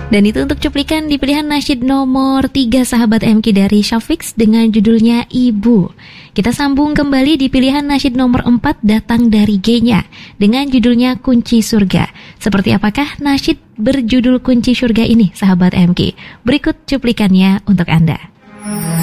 Dan itu untuk cuplikan di pilihan nasyid nomor 3 sahabat MK dari Syafiq dengan judulnya Ibu. Kita sambung kembali di pilihan nasyid nomor 4 datang dari Genya dengan judulnya Kunci Surga. Seperti apakah nasyid berjudul Kunci Surga ini sahabat MK? Berikut cuplikannya untuk Anda.